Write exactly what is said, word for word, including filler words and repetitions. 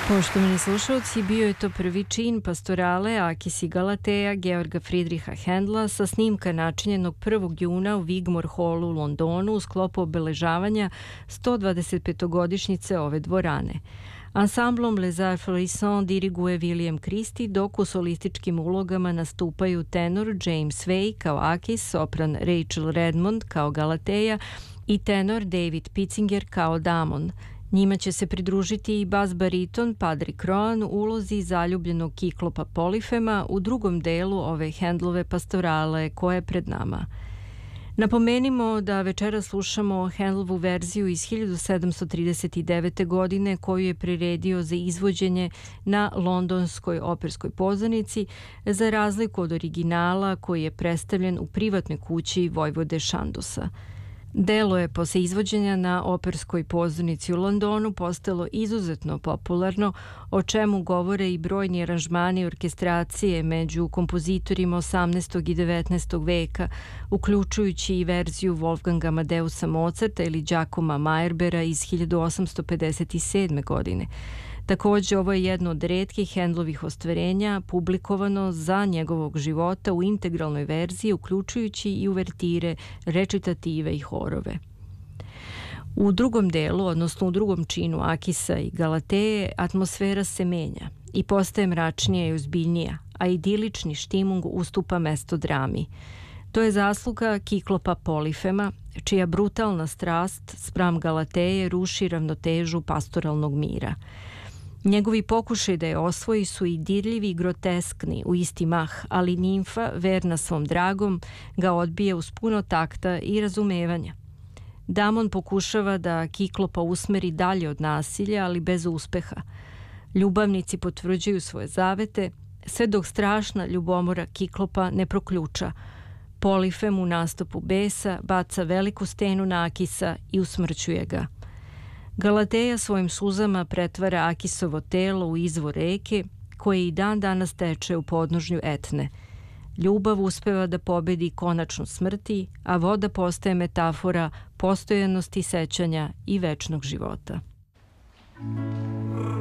Poštovani slušalci, bio je to prvi čin pastorale Akis i Galatea Georga Friedricha Händla sa snimka načinjenog prvog juna u Wigmore Hallu u Londonu u sklopu obeležavanja sto dvadeset petogodišnjice ove dvorane. Ansamblom Les Arts Florissants diriguje William Christie, dok u solističkim ulogama nastupaju tenor James Way kao Akis, sopran Rachel Redmond kao Galatea i tenor David Pitzinger kao Damon. Njima će se pridružiti i bas bariton Padri Croan u ulozi zaljubljenog Kiklopa Polifema u drugom delu ove Händlove pastorale koja je pred nama. Napomenimo da večera slušamo Händlovu verziju iz hiljadu sedamsto trideset devete. godine koju je priredio za izvođenje na londonskoj operskoj pozornici za razliku od originala koji je predstavljen u privatnoj kući Vojvode Šandusa. Delo je posle izvođenja na operskoj pozornici u Londonu postalo izuzetno popularno, o čemu govore i brojni aranžmani orkestracije među kompozitorima osamnaestog i devetnaestog veka, uključujući i verziju Wolfganga Amadeusa Mozarta ili Giacoma Meyerbeera iz hiljadu osamsto pedeset sedme. godine. Takođe, ovo je jedno od retkih Händlovih ostvarenja publikovano za njegovog života u integralnoj verziji, uključujući i uvertire, recitative i horove. U drugom delu, odnosno u drugom činu Akisa i Galateje, atmosfera se menja i postaje mračnija i ozbiljnija, a idilični štimung ustupa mesto drami. To je zasluga Kiklopa Polifema, čija brutalna strast spram Galateje ruši ravnotežu pastoralnog mira. Njegovi pokušaj da je osvoji su i dirljivi i groteskni u isti mah, ali nimfa, verna svom dragom, ga odbije uz puno takta i razumevanja. Damon pokušava da Kiklopa usmeri dalje od nasilja, ali bez uspeha. Ljubavnici potvrđuju svoje zavete, sve dok strašna ljubomora Kiklopa ne proključa. Polifem u nastupu besa baca veliku stenu na Akisa i usmrćuje ga. Galateja svojim suzama pretvara Akisovo telo u izvor reke koje i dan danas teče u podnožnju Etne. Ljubav uspeva da pobedi konačno smrti, a voda postaje metafora postojanosti sećanja i večnog života.